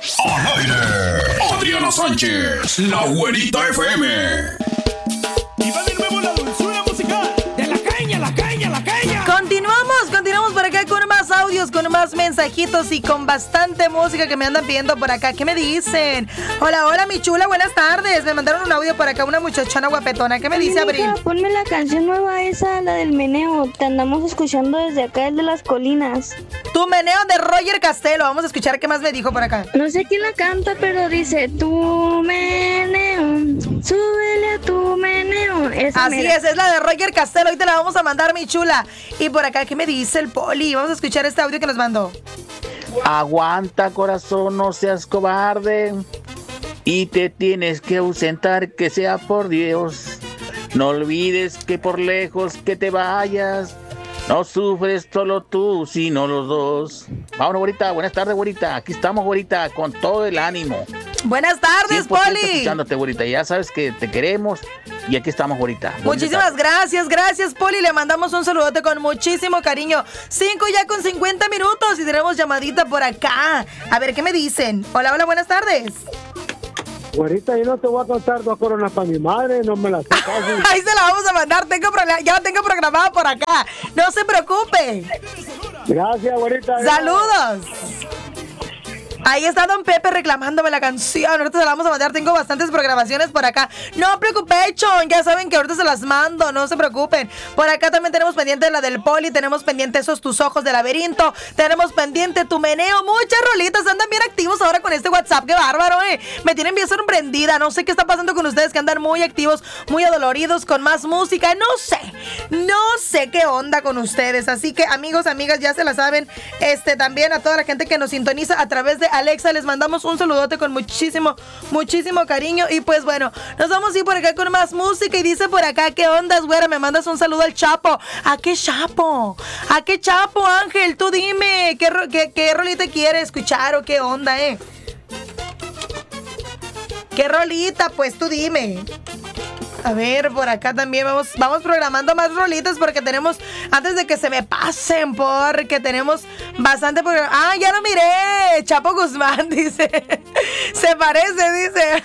Al aire, Adriana Sánchez, la Güerita FM. Y va de nuevo la dulzura musical de la caña, la caña, la caña. Continuamos por acá con más audios, con más mensajitos y con bastante música que me andan pidiendo por acá. ¿Qué me dicen? Hola, mi chula, buenas tardes. Me mandaron un audio por acá, una muchachona guapetona. ¿Qué me dice Abril? Ponme la canción nueva esa, la del meneo. Te andamos escuchando desde acá, el de las colinas. Tu meneo de Roger Castelo. Vamos a escuchar qué más me dijo por acá. No sé quién la canta, pero dice, tu meneo, súbele a tu meneo. Esa Así mera. es la de Roger Castelo. Hoy te la vamos a mandar, mi chula. Y por acá, ¿qué me dice el Poli? Vamos a escuchar este audio que nos mandó. Aguanta, corazón, no seas cobarde. Y te tienes que ausentar, que sea por Dios. No olvides que por lejos que te vayas, no sufres solo tú, sino los dos. Vámonos, güerita. Buenas tardes, güerita. Aquí estamos, güerita, con todo el ánimo. Buenas tardes, 100% Poli. escuchándote, güerita. Ya sabes que te queremos y aquí estamos, güerita. Muchísimas gracias, Poli. Le mandamos un saludote con muchísimo cariño. 5 ya con 50 minutos y tenemos llamadita por acá. A ver, ¿qué me dicen? Hola, buenas tardes. Güerita, yo no te voy a contar 2 coronas para mi madre, no me las sé casi. Ahí se la vamos a mandar, ya la tengo programada por acá. No se preocupe. Gracias, güerita. Saludos. Ahí está Don Pepe reclamándome la canción. Ahorita se la vamos a mandar. Tengo bastantes programaciones por acá. No preocupen, ya saben que ahorita se las mando. No se preocupen. Por acá también tenemos pendiente la del Poli. Tenemos pendiente esos tus ojos de laberinto. Tenemos pendiente tu meneo. Muchas rolitas. Andan bien activos ahora con este WhatsApp. Qué bárbaro, Me tienen bien sorprendida. No sé qué está pasando con ustedes, que andan muy activos, muy adoloridos, con más música. No sé qué onda con ustedes. Así que, amigos, amigas, ya se la saben. También a toda la gente que nos sintoniza a través de Alexa, les mandamos un saludote con muchísimo cariño. Y pues bueno, nos vamos a ir por acá con más música. Y dice por acá, ¿qué ondas, güera? Me mandas un saludo al Chapo. ¿A qué Chapo? ¿A qué Chapo, Ángel? Tú dime, ¿qué rolita quieres escuchar o qué onda, ¿Qué rolita? Pues tú dime. A ver, por acá también vamos programando más rolitas porque tenemos, antes de que se me pasen, porque tenemos bastante programa. Ah, ya lo miré, Chapo Guzmán, dice. Se parece, dice.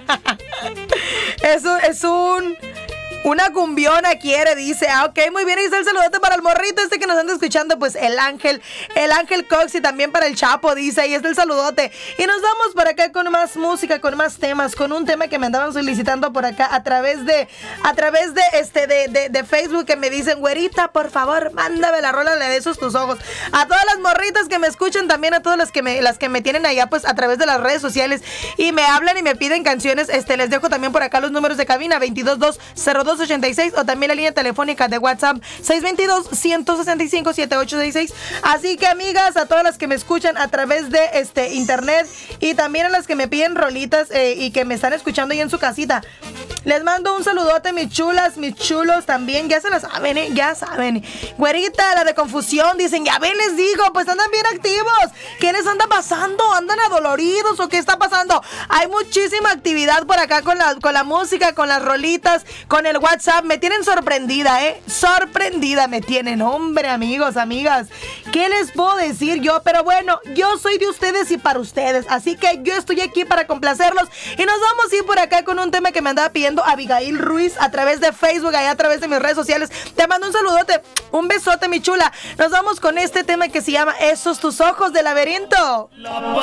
Una cumbiona quiere, dice. Ah, ok, muy bien. Y está el saludote para el morrito que nos anda escuchando, pues el Ángel Cox, y también para el Chapo, dice. Ahí está el saludote. Y nos vamos por acá con más música, con más temas, con un tema que me andaban solicitando por acá a través de Facebook, que me dicen, güerita, por favor, mándame la rola de esos tus ojos. A todas las morritas que me escuchan, también a todas las que me tienen allá, pues a través de las redes sociales y me hablan y me piden canciones, les dejo también por acá los números de cabina, 222-0286, o también la línea telefónica de WhatsApp 622-165-7866. Así que, amigas, a todas las que me escuchan a través de internet y también a las que me piden rolitas y que me están escuchando ahí en su casita, les mando un saludote, mis chulas, mis chulos también. Ya se las saben, ya saben. Güerita, la de confusión, dicen, ya ven, les digo, pues andan bien activos. ¿Qué les anda pasando? ¿Andan adoloridos o qué está pasando? Hay muchísima actividad por acá con la música, con las rolitas, con el WhatsApp. Me tienen sorprendida, sorprendida me tienen, hombre, amigos, amigas. ¿Qué les puedo decir yo? Pero bueno, yo soy de ustedes y para ustedes, así que yo estoy aquí para complacerlos. Y nos vamos a ir por acá con un tema que me andaba pidiendo Abigail Ruiz a través de Facebook, allá a través de mis redes sociales. Te mando un saludote, un besote, mi chula. Nos vamos con este tema que se llama Esos tus ojos de laberinto.